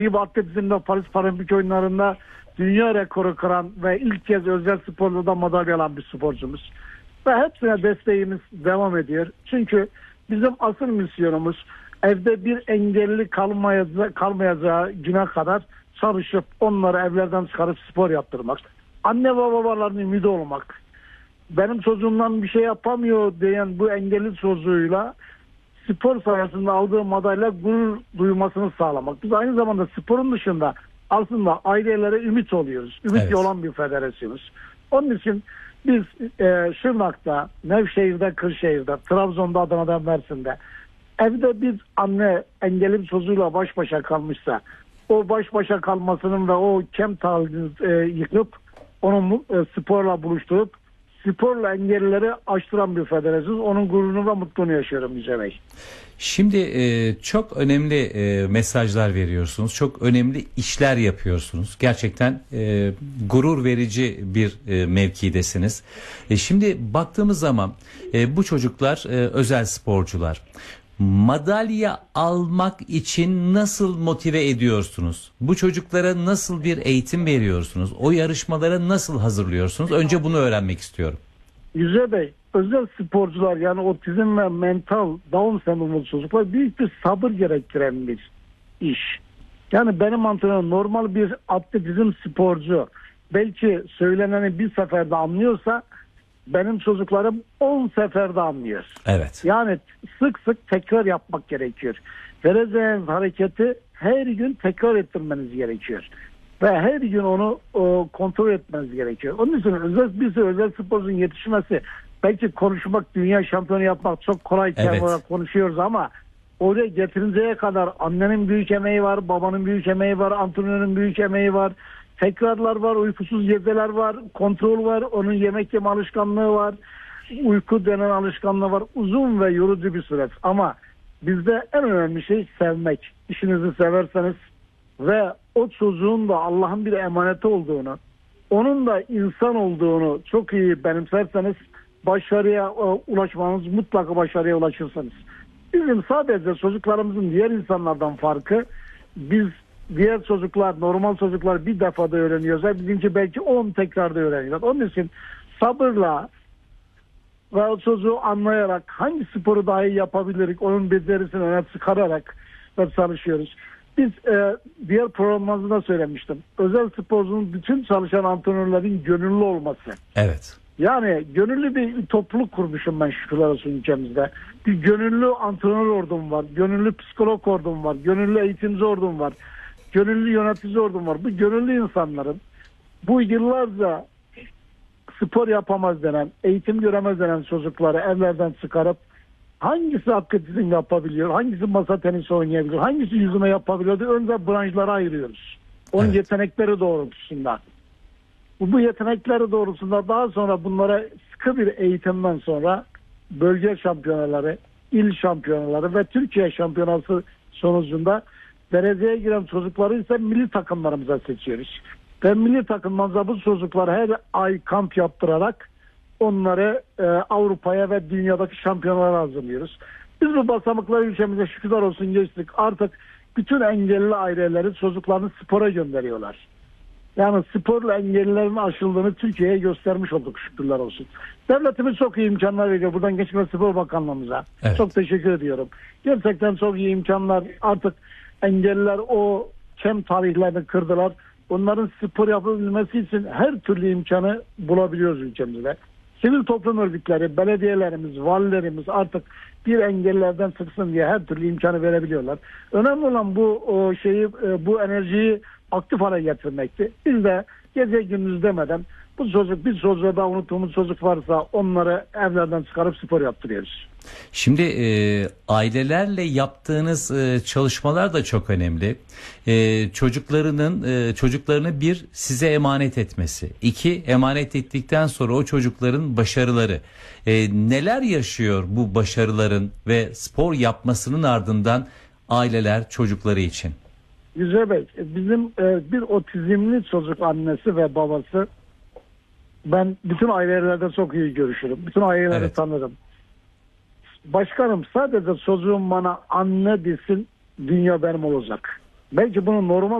gibi atletizmde Paris Paralimpik oyunlarında dünya rekoru kıran ve ilk kez özel sporda da madalya alan bir sporcumuz. Ve hepsine desteğimiz devam ediyor. Çünkü bizim asıl misyonumuz evde bir engelli kalmayacağı güne kadar çalışıp onları evlerden çıkarıp spor yaptırmak. Anne ve babaların ümidi olmak. Benim çocuğumdan bir şey yapamıyor diyen bu engelli çocuğuyla spor sayesinde aldığı madalya gurur duymasını sağlamak. Biz aynı zamanda sporun dışında aslında ailelere ümit oluyoruz. Ümit olan bir federasyonuz. Onun için biz Şırnak'ta, Nevşehir'de, Kırşehir'de, Trabzon'da, Adana'da, Mersin'de evde bir anne engelli bir çocuğuyla baş başa kalmışsa o baş başa kalmasının ve o kem talihini yıkıp onu sporla buluşturup sporla engellileri aştıran bir federasyon. Onun gururunu ve mutluluğunu yaşıyorum Yüce Bey. Şimdi çok önemli mesajlar veriyorsunuz. Çok önemli işler yapıyorsunuz. Gerçekten gurur verici bir mevkidesiniz. Şimdi baktığımız zaman bu çocuklar özel sporcular. Madalya almak için nasıl motive ediyorsunuz? Bu çocuklara nasıl bir eğitim veriyorsunuz? O yarışmalara nasıl hazırlıyorsunuz? Önce bunu öğrenmek istiyorum. Yüce Bey, özel sporcular yani otizm ve mental Down sendromlu çocuklar büyük bir sabır gerektiren bir iş. Yani benim antrenörüm normal bir atletizm sporcu belki söyleneni bir seferde anlıyorsa benim çocuklarım 10 seferde anlıyor. Evet. Yani sık sık tekrar yapmak gerekiyor. Vereceğiniz hareketi her gün tekrar ettirmeniz gerekiyor. Ve her gün onu kontrol etmeniz gerekiyor. Onun için özel sporcunun yetişmesi belki konuşmak, dünya şampiyonu yapmak çok kolayken konuşuyoruz ama oraya getirinceye kadar annenin büyük emeği var, babanın büyük emeği var, antrenörün büyük emeği var. Tekrarlar var, uykusuz geceler var, kontrol var, onun yemek yeme alışkanlığı var, uyku denen alışkanlığı var. Uzun ve yorucu bir süreç ama bizde en önemli şey sevmek. İşinizi severseniz ve o çocuğun da Allah'ın bir emaneti olduğunu, onun da insan olduğunu çok iyi benimserseniz başarıya ulaşmanız, mutlaka başarıya ulaşırsınız. Bizim sadece çocuklarımızın diğer insanlardan farkı, biz diğer çocuklar, normal çocuklar bir defada öğreniyorsa bizimki belki 10 tekrarda öğreniyorlar. Onun için sabırla ve o çocuğu anlayarak hangi sporu daha iyi yapabiliriz, onun becerisini öne çıkararak çalışıyoruz. Biz diğer programımızda da söylemiştim. Özel sporcunun bütün çalışan antrenörlerin gönüllü olması. Evet. Yani gönüllü bir topluluk kurmuşum ben şükürler olsun ülkemizde. Bir gönüllü antrenör ordum var, gönüllü psikolog ordum var, gönüllü eğitimci ordum var, gönüllü yönetici ordum var. Bu gönüllü insanların bu yıllarca spor yapamaz denen, eğitim göremez denen çocukları evlerden çıkarıp hangisi atletizm yapabiliyor, hangisi masa tenisi oynayabiliyor, hangisi yüzme yapabiliyor diye önce branşlara ayırıyoruz. Onun yetenekleri doğrultusunda. Bu yetenekleri doğrultusunda daha sonra bunlara sıkı bir eğitimden sonra bölge şampiyonaları, il şampiyonaları ve Türkiye şampiyonası sonucunda dereceye giren çocukları ise milli takımlarımıza seçiyoruz. Ve milli takımımıza bu çocuklara her ay kamp yaptırarak onları Avrupa'ya ve dünyadaki şampiyonalara hazırlıyoruz. Biz bu basamakları ülkemize şükürler olsun geçtik. Artık bütün engelli aileleri çocuklarını spora gönderiyorlar. Yani sporla engellilerin aşıldığını Türkiye'ye göstermiş olduk şükürler olsun. Devletimiz çok iyi imkanlar veriyor. Buradan Gençlik ve Spor Bakanlığımıza çok teşekkür ediyorum. Gerçekten çok iyi imkanlar. Artık engelliler o kem tarihlerini kırdılar. Onların spor yapabilmesi için her türlü imkanı bulabiliyoruz ülkemizde. Sivil toplum örgütleri, belediyelerimiz, valilerimiz artık bir engellerden çıksın diye her türlü imkanı verebiliyorlar. Önemli olan bu enerjiyi aktif hale getirmekti. Biz de gece gündüz demeden bir çocuğa da unuttuğumuz çocuk varsa onları evlerden çıkarıp spor yaptırıyoruz. Şimdi ailelerle yaptığınız çalışmalar da çok önemli. Çocuklarını bir size emanet etmesi, iki emanet ettikten sonra o çocukların başarıları. Neler yaşıyor bu başarıların ve spor yapmasının ardından aileler çocukları için? Yüce Bey, bizim bir otizmli çocuk annesi ve babası, ben bütün ailelerde çok iyi görüşürüm. Bütün aileleri tanırım. Başkanım sadece çocuğum bana anne desin, dünya benim olacak. Belki bunu normal